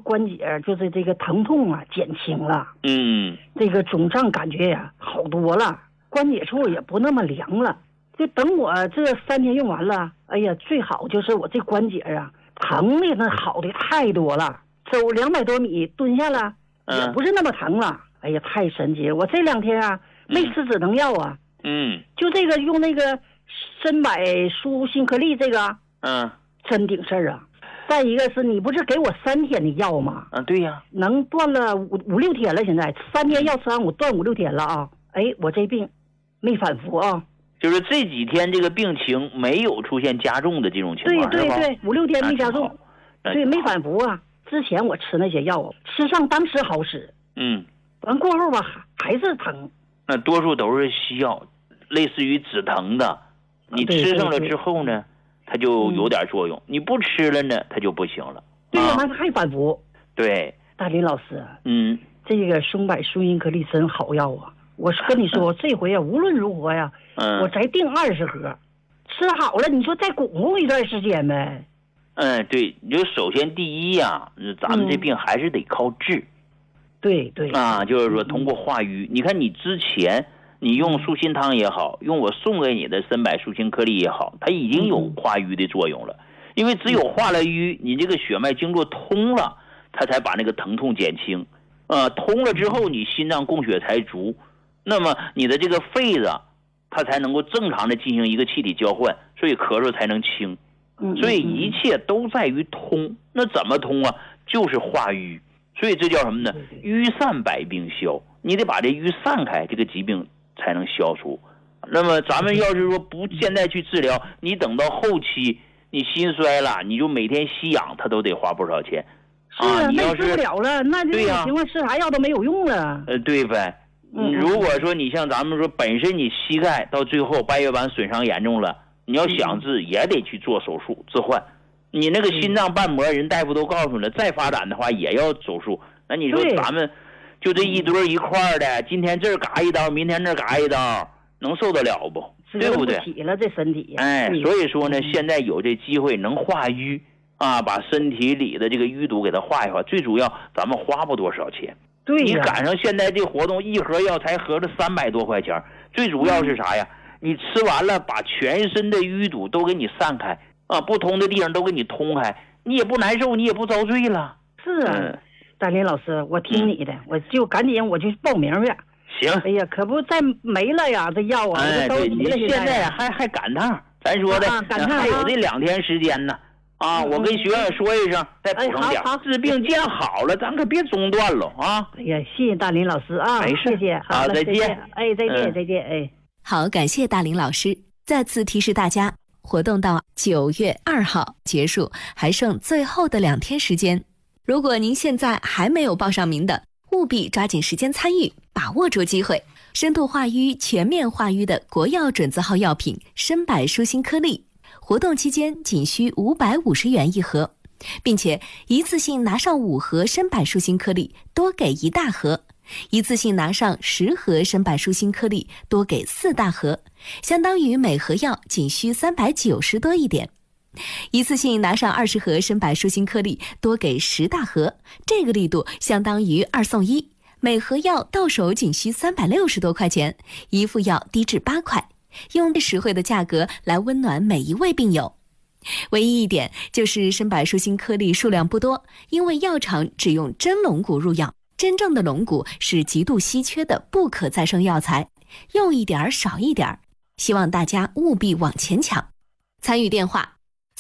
关节就是这个疼痛啊减轻了，这个肿胀感觉呀好多了，关节处也不那么凉了。就等我这3天用完了，哎呀，最好就是我这关节啊疼的那好的太多了，走200多米蹲下了也不是那么疼了。哎呀，太神奇了！我这2天啊没吃止疼药啊，就这个用那个参柏舒心颗粒这个，真顶事儿啊。再一个是你不是给我3天的药吗？ 对呀， 能断了5、6天了，现在3天药吃完我断5、6天了啊！哎，我这病没反复啊。 就是这几天这个病情没有出现加重的这种情况， 对5、6天没加重，对，没反复啊。之前我吃那些药，吃上当时好使，完过后吧还是疼。 那多数都是西药，类似于止疼的，你吃上了之后呢，它就有点作用；你不吃了呢，它就不行了。 对呀，那还反复。对，大林老师，这个松柏舒心颗粒真好药啊！我跟你说，这回啊，无论如何呀，我再订20盒，吃好了，你说再巩固一段时间呗。 对，你就首先第一呀，咱们这病还是得靠治。 对就是说通过化瘀。你看你之前你用舒心汤也好，用我送给你的参柏舒心颗粒也好，它已经有化瘀的作用了。因为只有化了瘀，你这个血脉经络通了，它才把那个疼痛减轻。通了之后，你心脏供血才足，那么你的这个肺子它才能够正常的进行一个气体交换，所以咳嗽才能轻。所以一切都在于通。那怎么通啊？就是化瘀。所以这叫什么呢？瘀散百病消，你得把这瘀散开，这个疾病才能消除。那么咱们要是说不现在去治疗，你等到后期你心衰了，你就每天吸氧，它都得花不少钱。 是啊，你要是治不了了，那这种情况吃啥药都没有用了。 对呗。如果说你像咱们说本身你膝盖到最后半月板损伤严重了，你要想治也得去做手术置换。你那个心脏瓣膜，人大夫都告诉了，再发展的话也要手术。那你说咱们就这一堆一块的，今天这儿嘎一刀，明天那儿嘎一刀，能受得了不？对不对？ 起了这身体。 所以说呢，现在有这机会能化瘀啊，把身体里的这个淤堵给它化一化。最主要，咱们花不多少钱。 对， 你赶上现在这活动，一盒药才合着300多块钱。最主要是啥呀？你吃完了，把全身的淤堵都给你散开。不通的地方都给你通开，你也不难受，你也不遭罪了。 是啊，大林老师，我听你的，我就赶紧我就报名去。 行。 哎呀，可不再没了呀，这药啊， 对，你现在还赶趟，咱说的还有这2天时间呢。我跟学院说一声，再补上点。治病见好了，咱可别中断了啊！ 哎呀，谢谢大林老师啊， 没事， 谢谢， 好，再见。 再见，哎。 好，感谢大林老师。再次提示大家，活动到9月2号结束，还剩最后的2天时间。如果您现在还没有报上名的，务必抓紧时间参与，把握住机会。深度化瘀、全面化瘀的国药准字号药品参柏舒心颗粒，活动期间仅需550元一盒，并且一次性拿上5盒参柏舒心颗粒，多给1大盒；一次性拿上10盒参柏舒心颗粒，多给4大盒，相当于每盒药仅需390多一点。一次性拿上20盒参柏舒心颗粒，多给10大盒，这个力度相当于2送1，每盒药到手仅需360多块钱，一副药低至8块，用最实惠的价格来温暖每一位病友。唯一一点就是参柏舒心颗粒数量不多，因为药厂只用真龙骨入药，真正的龙骨是极度稀缺的不可再生药材，用一点少一点，希望大家务必往前抢。参与电话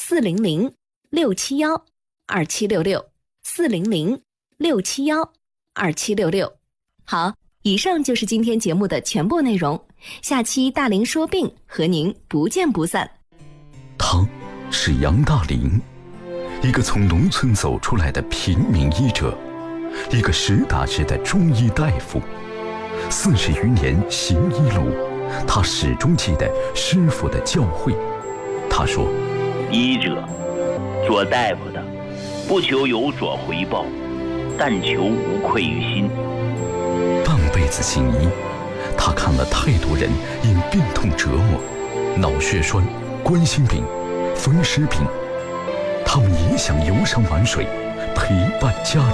400-6715-2766，400-6715-2766。好，以上就是今天节目的全部内容，下期大林说病和您不见不散。 他是杨大林，一个从农村走出来的平民医者，一个实打实的中医大夫。40余年行医路，他始终记得师傅的教诲。他说， 医者，做大夫的，不求有所回报，但求无愧于心。 半辈子行医，他看了太多人因病痛折磨，脑血栓、冠心病、风湿病，他们也想游山玩水，陪伴家人。